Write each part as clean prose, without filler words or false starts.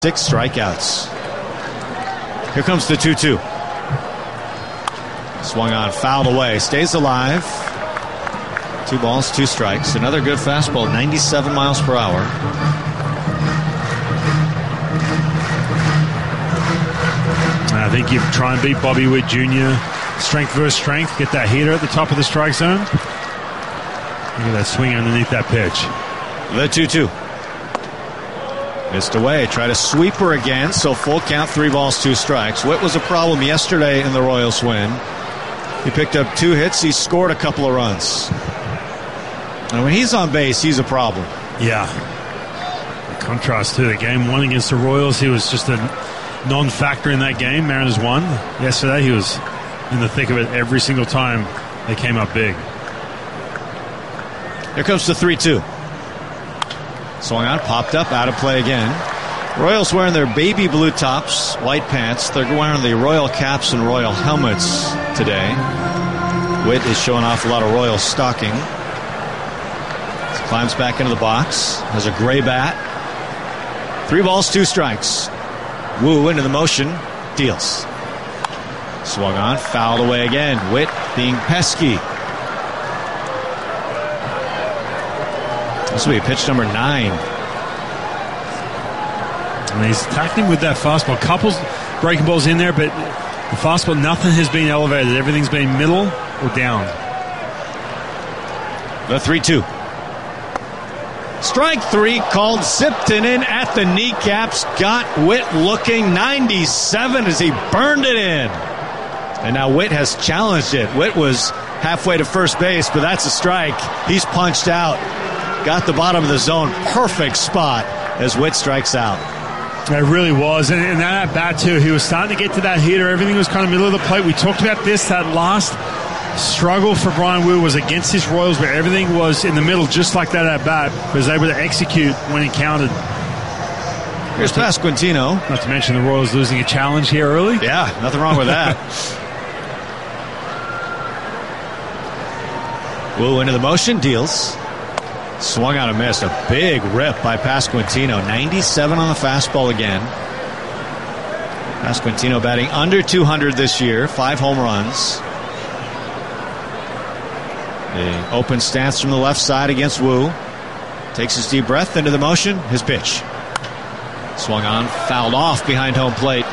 6 strikeouts. Here comes the 2-2. Swung on, fouled away, stays alive. 2 balls, 2 strikes. Another good fastball, 97 miles per hour. I think you try and beat Bobby Witt Jr. Strength versus strength. Get that hitter at the top of the strike zone. Look at that swing underneath that pitch. The 2-2. Missed away. Try to sweep her again. So full count, 3 balls, 2 strikes. Witt was a problem yesterday in the Royals win. He picked up 2 hits. He scored a couple of runs. And when he's on base, he's a problem. Yeah. The contrast to the game 1 against the Royals, he was just a non-factor in that game. Mariners won. Yesterday, he was in the thick of it every single time they came up big. Here comes the 3-2. Swung on, popped up, out of play again. Royals wearing their baby blue tops, white pants. They're wearing the Royal caps and Royal helmets today. Witt is showing off a lot of Royal stocking. Climbs back into the box. Has a gray bat. 3 balls, 2 strikes. Woo into the motion. Deals. Swung on, fouled away again. Witt being pesky. This will be pitch number 9. And he's attacking with that fastball. Couples breaking balls in there, but the fastball, nothing has been elevated. Everything's been middle or down. The 3-2. Strike 3 called. Zipton in at the kneecaps. Got Witt looking 97 as he burned it in. And now Witt has challenged it. Witt was halfway to first base, but that's a strike. He's punched out. Got the bottom of the zone. Perfect spot as Witt strikes out. It really was. And that at bat, too, he was starting to get to that hitter. Everything was kind of middle of the plate. We talked about this. That last struggle for Bryan Woo was against his Royals, where everything was in the middle, just like that at bat. He was able to execute when he counted. Here's Pasquantino. Not to mention the Royals losing a challenge here early. Yeah, nothing wrong with that. Woo into the motion, deals. Swung on a miss. A big rip by Pasquantino. 97 on the fastball again. Pasquantino batting under 200 this year. 5 home runs. The open stance from the left side against Woo. Takes his deep breath into the motion. His pitch. Swung on. Fouled off behind home plate.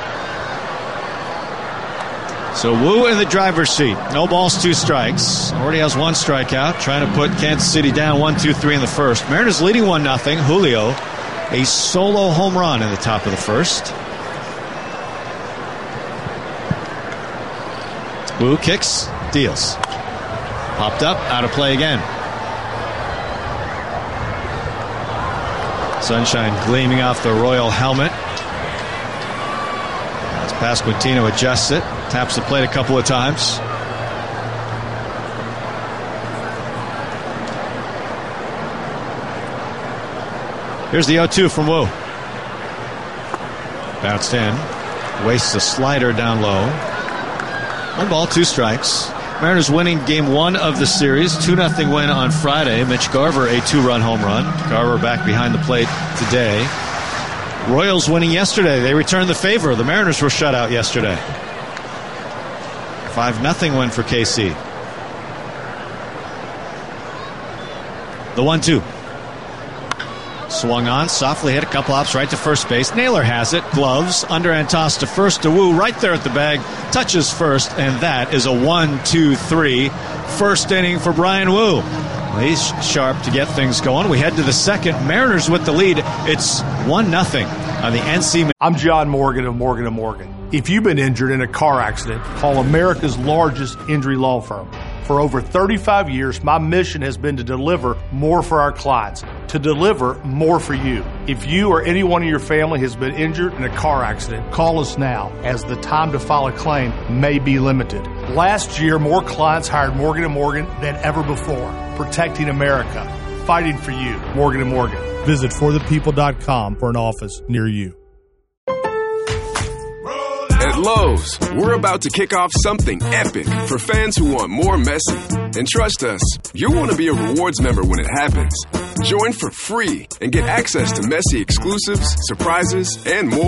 So Woo in the driver's seat. No balls, 2 strikes. Already has 1 strikeout. Trying to put Kansas City down 1-2-3 in the first. Mariners leading 1-0. Julio, a solo home run in the top of the first. Woo kicks, deals. Popped up, out of play again. Sunshine gleaming off the Royal helmet. As Pasquantino adjusts it. Taps the plate a couple of times. Here's the 0-2 from Woo. Bounced in. Wastes a slider down low. 1 ball, 2 strikes. Mariners winning game 1 of the series. 2-0 win on Friday. Mitch Garver, a 2-run home run. Garver back behind the plate today. Royals winning yesterday. They returned the favor. The Mariners were shut out yesterday. 5-0 win for KC. The 1-2. Swung on, softly hit a couple hops right to first base. Naylor has it. Gloves, under and toss to first to Woo. Right there at the bag. Touches first, and that is a 1-2-3 first inning for Bryan Woo. Well, he's sharp to get things going. We head to the second. Mariners with the lead. It's 1-0 on the NC. I'm John Morgan of Morgan & Morgan. If you've been injured in a car accident, call America's largest injury law firm. For over 35 years, my mission has been to deliver more for our clients, to deliver more for you. If you or anyone in your family has been injured in a car accident, call us now, as the time to file a claim may be limited. Last year, more clients hired Morgan & Morgan than ever before, protecting America, fighting for you. Morgan & Morgan. Visit forthepeople.com for an office near you. At At Lowe's, we're about to kick off something epic for fans who want more Messi. And trust us, you'll want to be a rewards member when it happens. Join for free and get access to Messi exclusives, surprises, and more.